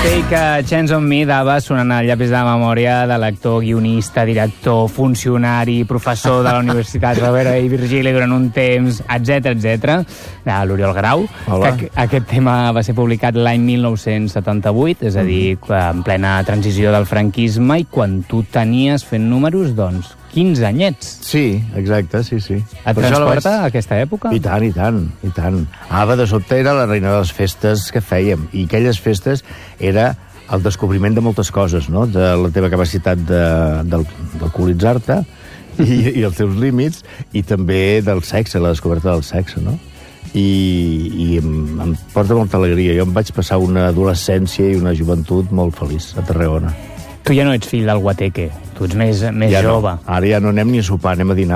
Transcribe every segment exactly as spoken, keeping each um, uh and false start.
Take a Chance on Me dava sonant al llapis de la memòria de l'actor, guionista, director, funcionari, professor de la Universitat Rovira i Virgili durant un temps, etcètera, etcètera, de l'Oriol Grau. Que aquest tema va ser publicat l'any mil nou-cents setanta-vuit, és a dir, en plena transició del franquisme, i quan tu tenies fent números, doncs, quinze anyets. Sí, exacte, sí, sí. Et transporta a aquesta època? I tant, i tant, i tant. Ava, de sobte, era la reina de les festes que fèiem, i aquelles festes era el descobriment de moltes coses, no?, de la teva capacitat d'alcoholitzar-te i, i els teus límits, i també del sexe, la descoberta del sexe, no? I, i em, em porta molta alegria. Jo em vaig passar una adolescència i una joventut molt feliç a Tarragona. Tu ja no ets fill del guateque, tu ets més, més ja jove. No. Ara ja no anem ni a sopar, anem a dinar.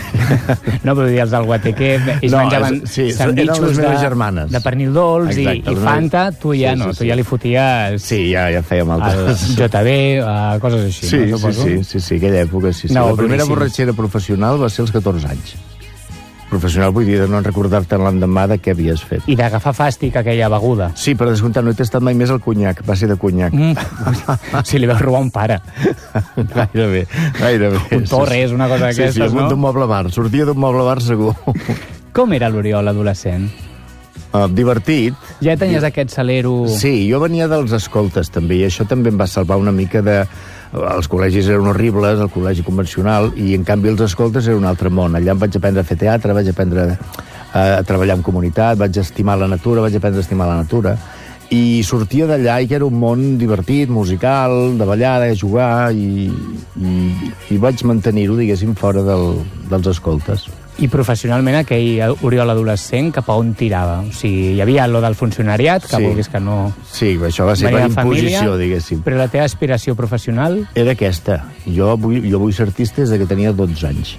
No, però dir, els del guateque, ells no, menjaven sí, sandvitxos de, de pernil dolç. Exacte, i, i Fanta, tu ja sí, no, sí, tu ja li foties... Sí, ja, ja fèiem altres. El J B, uh, coses així. Sí, no, sí, sí, sí, sí, aquella època, sí. sí. No, la primera borratxera professional va ser als catorze anys. Professional vull dir de no recordar-te l'endemà de què havies fet. I d'agafar fàstic aquella beguda. Sí, per descomptar, no he tastat mai més el conyac, va ser de conyac. Mm. Si li vas robar un pare. Gairebé, gairebé. Un Torres, una cosa d'aquestes, sí, sí, no? Sí, d'un moble bar, sortia d'un moble bar segur. Com era l'Oriol adolescent? Uh, divertit. Ja tenies I... aquest salero... Sí, jo venia dels escoltes també, i això també em va salvar una mica de... Els col·legis eren horribles, el col·legi convencional, i en canvi els escoltes era un altre món. Allà em vaig aprendre a fer teatre, vaig aprendre a, a treballar en comunitat, vaig estimar la natura, vaig aprendre a estimar la natura, i sortia d'allà i que era un món divertit, musical, de ballar, de jugar, i, i, i vaig mantenir-ho, diguéssim, fora del, dels escoltes. I professionalment aquell Oriol adolescent cap a on tirava? O sigui, hi havia lo del funcionariat, que sí. Vulguis que no... Sí, això va ser per imposició, diguéssim. Però la teva aspiració professional? Era aquesta. Jo vull, jo vull ser artista des que tenia dotze anys.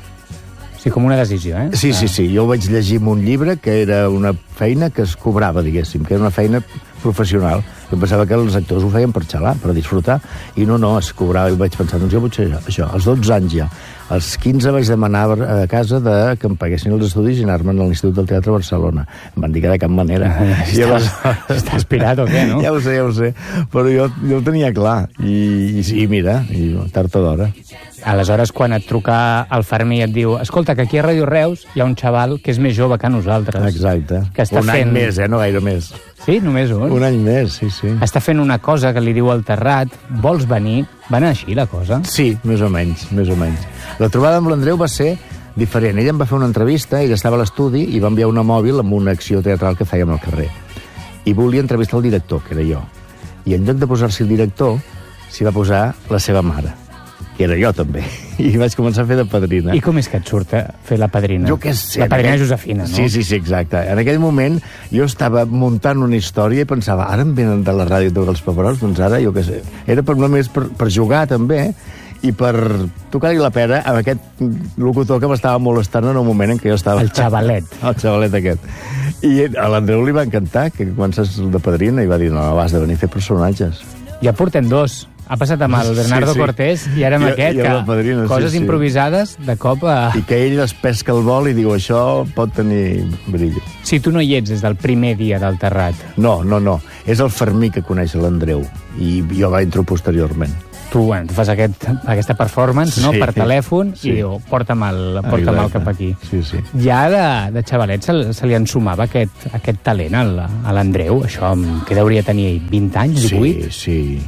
O sigui, com una decisió, eh? Sí, sí, sí. Jo vaig llegir un llibre que era una feina que es cobrava, diguéssim, que era una feina professional. Jo pensava que els actors ho feien per xalar, per disfrutar, i no, no, es cobrava. I vaig pensar, doncs jo vull ser això. Als dotze anys ja. Als quinze vaig demanar a casa de que em paguessin els estudis i anar-me'n a l'Institut del Teatre de Barcelona. Em van dir que de cap manera. Estàs, està aspirat o què, no? Ja ho sé, ja ho sé. Però jo, jo ho tenia clar. I, i sí, mira, i tard o d'hora. Aleshores, quan et truca el Fermí i et diu escolta, que aquí a Ràdio Reus hi ha un xaval que és més jove que nosaltres. Exacte. Que està un fent... any més, eh? No gaire més. Sí? Només un? Un any més, sí, sí. Està fent una cosa que li diu al Terrat. Vols venir? Va anar així, la cosa? Sí, més o menys, més o menys. La trobada amb l'Andreu va ser diferent. Ella em va fer una entrevista, ella estava a l'estudi i va enviar una mòbil amb una acció teatral que fèiem al carrer. I volia entrevistar el director, que era jo. I en lloc de posar-s'hi el director, s'hi va posar la seva mare, que era jo també, i vaig començar a fer de padrina. I com és que et surt a fer la padrina? Jo què sé. La padrina aquell... Josefina, no? Sí, sí, sí, exacte. En aquell moment jo estava muntant una història i pensava, ara em venen de la ràdio tots els paperots, doncs ara, jo què sé. Era per, només per, per jugar, també, i per tocar-li la pera amb aquest locutor que m'estava molestant en un moment en què jo estava... El xavalet. El xavalet aquest. I a l'Andreu li va encantar que comences de padrina i va dir, no, no, has de venir a fer personatges. Ja portem dos. Ha passat amb el Bernardo sí, sí. Cortés i ara amb I, aquest, i que padrina, coses sí, sí. improvisades de cop a... I que ell es pesca el vol i diu, això pot tenir brillo. Si tu no hi ets des del primer dia del Terrat. No, no, no. És el Fermí que coneix l'Andreu i jo va entro posteriorment. Tu, bueno, tu fas aquest, aquesta performance, no?, sí, per telèfon, sí. I diu, porta'm el, porta'm el cap aquí. Sí, sí. Ja de, de xavalet se, se li ensumava aquest, aquest talent a l'Andreu, això, que hauria tenir vint anys, divuit? Sí, sí.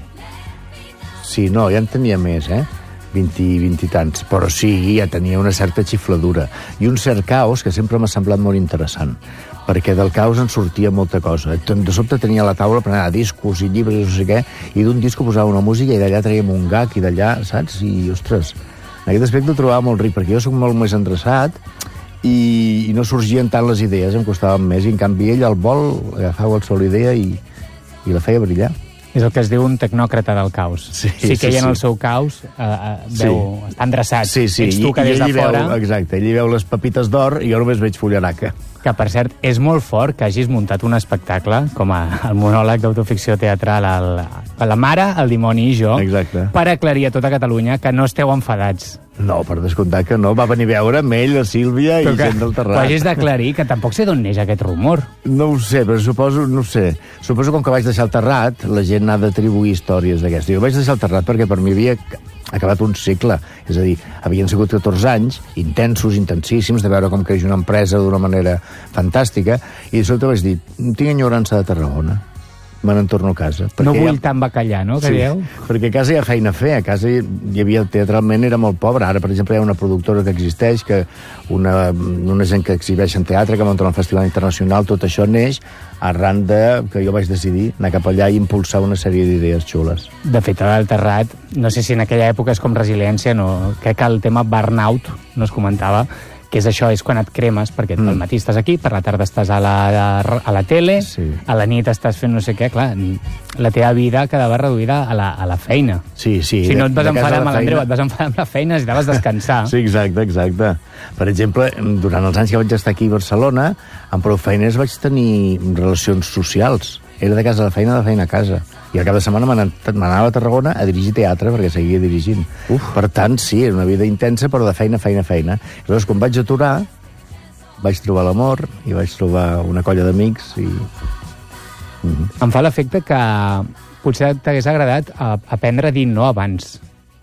Sí, no, ja en tenia més, eh? vint, vint i tants. Però sí, ja tenia una certa xifladura. I un cert caos que sempre m'ha semblat molt interessant, perquè del caos en sortia molta cosa. De sobte tenia la taula per anar a discos i llibres i no sé què, i d'un disco posava una música i d'allà traiem un gag i d'allà, saps? I, ostres, en aquest aspecte ho trobava molt ric, perquè jo soc molt més endreçat i, i no sorgien tant les idees, em costaven més, i en canvi ell al vol agafava qualsevol idea i, i la feia brillar. És el que es diu un tecnòcrata del caos. Sí, sí que ell sí, en el sí. seu caus eh, veu, sí. està endreçat. Sí, sí. Ets tu que des de fora... Veu, exacte, ell hi veu les pepites d'or i jo només veig fullaraca. Que, per cert, és molt fort que hagis muntat un espectacle com a, el monòleg d'autoficció teatral al, la mare, el dimoni i jo, Exacte. per aclarir a tota Catalunya que no esteu enfadats. No, per descomptat que no. Va venir a veure amb ell, la Sílvia i gent del Terrat. Ho hagis d'aclarir, que tampoc sé d'on neix aquest rumor. No ho sé, però suposo, no ho sé. Suposo com que vaig deixar el Terrat, la gent ha d'atribuir històries d'aquestes. Jo vaig deixar el Terrat perquè per mi havia acabat un cicle. És a dir, havien sigut catorze anys, intensos, intensíssims, de veure com creix una empresa d'una manera fantàstica, i de sobte vaig dir, tinc enyorança de Tarragona. Me n'en torno a casa. No vull ja... tant bacallà, no? Que sí, dieu? perquè a casa hi ha feina a fer. A casa hi, hi havia, teatralment era molt pobre. Ara, per exemple, hi ha una productora que existeix, que una, una gent que exhibeix en teatre, que munta un festival internacional, tot això neix arran de que jo vaig decidir anar cap allà i impulsar una sèrie d'idees xules. De fet, al Terrat, no sé si en aquella època és com resiliència, no. Crec que el tema burnout no es comentava, que és això, és quan et cremes, perquè mm. al matí estàs aquí, per la tarda estàs a la, a la tele, sí. a la nit estàs fent no sé què, clar, la teva vida quedava reduïda a la, a la feina. Sí, sí. Si no et vas enfadar amb l'Andreu, feina... et vas enfadar amb la feina, necessitaves descansar. Sí, exacte, exacte. Per exemple, durant els anys que vaig estar aquí a Barcelona, amb prou feines vaig tenir relacions socials. Era de casa a la feina, de feina a casa. I al cap de setmana m'anava a Tarragona a dirigir teatre, perquè seguia dirigint. Uf. Per tant, sí, era una vida intensa, però de feina, feina, feina. Aleshores, quan vaig aturar, vaig trobar l'amor i vaig trobar una colla d'amics i... Mm-hmm. Em fa l'efecte que potser t'hagués agradat aprendre a dir no abans.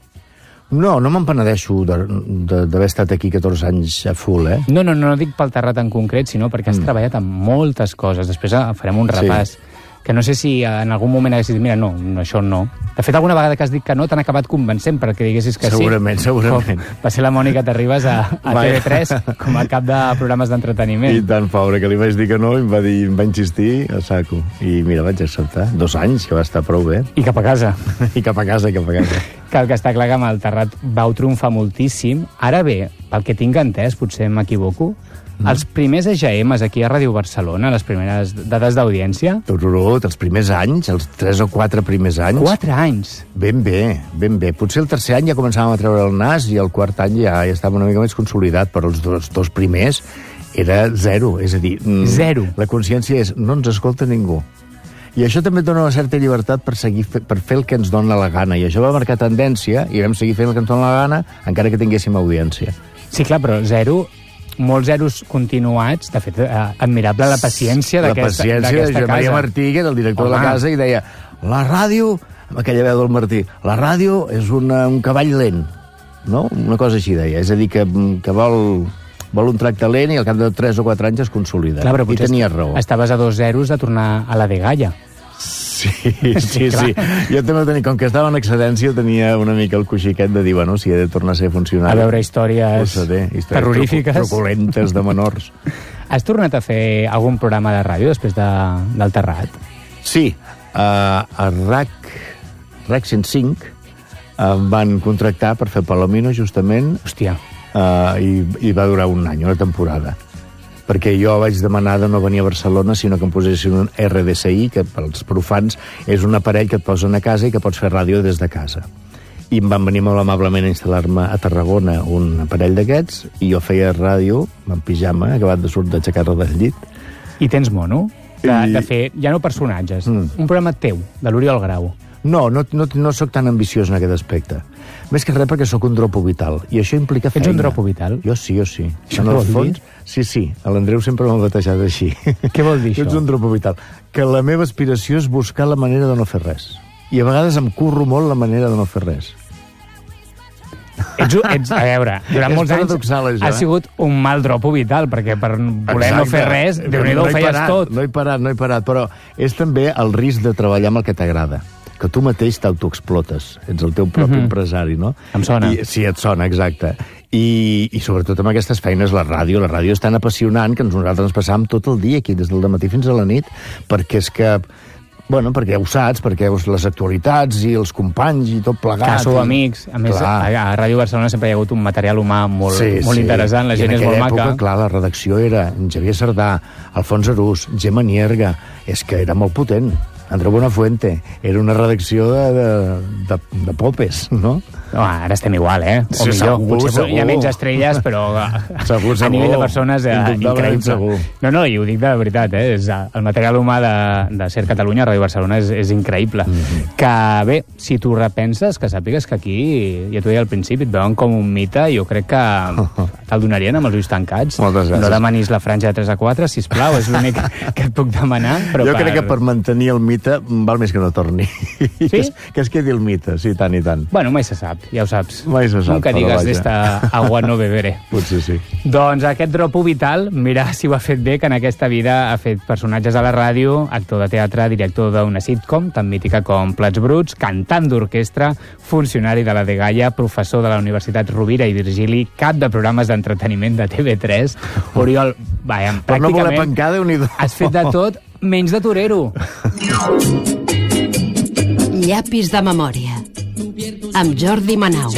No, no me'n penedeixo d'haver estat aquí catorze anys a full, eh? No, no, no dic pel Terrat en concret, sinó perquè has mm. treballat en moltes coses. Després farem un repàs. Sí. Que no sé si en algun moment haguessis dit, mira, no, no, això no. De fet, alguna vegada que has dit que no, t'han acabat convencent perquè diguessis que segurament, sí. Segurament, segurament. Va ser la Mònica Terribas a, a T V tres com a cap de programes d'entreteniment. I tant, pobre, que li vaig dir que no i em va, dir, em va insistir a saco. I mira, vaig acceptar. Dos anys, que va estar prou bé. I cap a casa. I cap a casa, i cap a casa. Que el que està clar que amb el Terrat vau triomfar moltíssim. Ara bé, pel que tinc entès, potser m'equivoco, Mm. Els primers E G Ms aquí a Ràdio Barcelona, les primeres dades d'audiència... Tururut, els primers anys, els tres o quatre primers anys... Quatre anys? Ben bé, ben bé. Potser el tercer any ja començàvem a treure el nas i el quart any ja, ja estava una mica més consolidat, però els dos, dos primers era zero, és a dir... Zero? La consciència és, no ens escolta ningú. I això també dona una certa llibertat per, seguir, per fer el que ens dona la gana. I això va marcar tendència i vam seguir fent el que ens dona la gana encara que tinguéssim audiència. Sí, clar, però zero... molts zeros continuats, de fet, eh, admirable la paciència d'aquesta casa. La paciència de Joan Maria Martí, que era el director Home. de la casa, i deia, la ràdio, amb aquella veu del Martí, la ràdio és una, un cavall lent, no? Una cosa així deia, és a dir, que, que vol, vol un tracte lent i al cap de tres o quatre anys es consolida. Clar, però I tenia raó. Estaves a dos zeros de tornar a la de Gaia. Sí, sí, sí. Jo també tenia, com que estava en excedència, tenia una mica el coixiquet de dir, bueno, si he de tornar a ser funcionari. A veure històries, sé, històries terrorífiques. Truculentes de menors. Has tornat a fer algun programa de ràdio després de, del Terrat? Sí, uh, a R A C, R A C cent cinc, em van contractar per fer Palomino, justament. Hòstia. Uh, i, I va durar un any, una temporada. Perquè jo vaig demanar de no venir a Barcelona, sinó que em posessin un R D C I, que pels profans és un aparell que et posen a casa i que pots fer ràdio des de casa. I em van venir molt amablement a instal·lar-me a Tarragona un aparell d'aquests, i jo feia ràdio en pijama, acabat de sort d'aixecar-me del llit. I tens mono? De, I... de fer, ja no personatges, mm. un programa teu, de l'Oriol Grau. No, no, no, no sóc tan ambiciós en aquest aspecte. Més que res perquè sóc un dropo vital, i això implica feina. Ets un dropo vital? Jo sí, jo sí. Això què vol fons, dir? Sí, sí, l'Andreu sempre m'ha batejat així. Què vol dir això? Ets un dropo vital. Que la meva aspiració és buscar la manera de no fer res. I a vegades em curro molt la manera de no fer res. Ets, ets, a veure, durant molts anys això, ha eh? sigut un mal dropo vital, perquè per voler Exacte. no fer res, Déu-n'hi-do, ho feies parat, tot. No he parat, no he parat, però és també el risc de treballar amb el que t'agrada, que tu mateix t'autoexplotes, ets el teu propi mm-hmm. empresari, no? Em sona. I, sí, et sona, exacte. I, I sobretot amb aquestes feines, la ràdio, la ràdio és tan apassionant que nosaltres ens passàvem tot el dia aquí, des del matí fins a la nit, perquè és que... Bueno, perquè ho saps, perquè les actualitats i els companys i tot plegat. Que sou i... amics. A més, a, a Ràdio Barcelona sempre hi ha hagut un material humà molt, sí, molt sí. interessant, la gent és molt època, maca. Clar, la redacció era en Xavier Sardà, Alfons Arús, Gemma Nierga, és que era molt potent. Andreu Buenafuente. Era una redacció de, de, de, de popes, no? No, ara estem igual, eh? O Sí, millor, segur, potser segur. hi ha menys estrelles, però a, Segur, a segur. nivell de persones eh, Indubtablement increïble. segur. No, no, i ho dic de veritat, eh? És, eh, el material humà de, de Ser Catalunya, Ràdio Barcelona, és, és increïble. Mm -hmm. Que, bé, si tu repenses, que sàpigues que aquí, ja t'ho deia al principi, et veuen com un mite, jo crec que te'l donarien amb els ulls tancats. Moltes gràcies. No demanis la franja de tres a quatre, sisplau, és l'únic que et puc demanar. Però jo per... crec que per mantenir el mite val més que no torni. Sí? que, es, que es quedi el mite, sí, tant i tant. Bueno, mai se sap, ja ho saps. Mai se sap, Nunca però digues vaja. d'esta agua no beberé. Potser sí. Doncs aquest Dropo Vital, mira si ho ha fet bé, que en aquesta vida ha fet personatges a la ràdio, actor de teatre, director d'una sitcom tan mítica com Plats Bruts, cantant d'orquestra, funcionari de la Dgaia, professor de la Universitat Rovira i Virgili, cap de programes d'entreteniment de T V tres. Oriol, vaja, Per no voler pràcticament pencar, Déu-n'hi-do. has fet de tot menys de torero. Llapis de memòria amb Jordi Manau.